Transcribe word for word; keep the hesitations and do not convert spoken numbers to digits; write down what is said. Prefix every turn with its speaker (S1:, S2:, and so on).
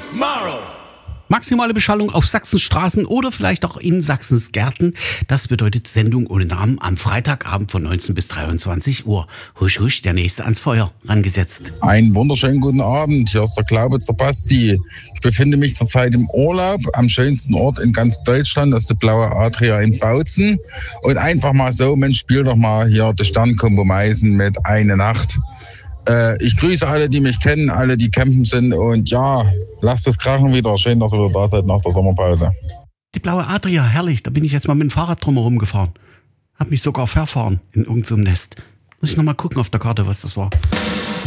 S1: Tomorrow.
S2: Maximale Beschallung auf Sachsens Straßen oder vielleicht auch in Sachsens Gärten. Das bedeutet Sendung ohne Namen am Freitagabend von neunzehn bis dreiundzwanzig Uhr. Husch, husch, der Nächste ans Feuer rangesetzt.
S3: Einen wunderschönen guten Abend. Hier ist der Glaubitzer Basti. Ich befinde mich zurzeit im Urlaub am schönsten Ort in ganz Deutschland. Das ist die Blaue Adria in Bautzen. Und einfach mal so, Mensch, spiel doch mal hier die Sternkombo Meißen mit Eine Nacht. Ich grüße alle, die mich kennen, alle, die campen sind und ja, lasst es krachen wieder. Schön, dass ihr wieder da seid nach der Sommerpause.
S2: Die Blaue Adria, herrlich. Da bin ich jetzt mal mit dem Fahrrad drumherum gefahren. Hab mich sogar verfahren in irgendeinem Nest. Muss ich noch mal gucken auf der Karte, was das war.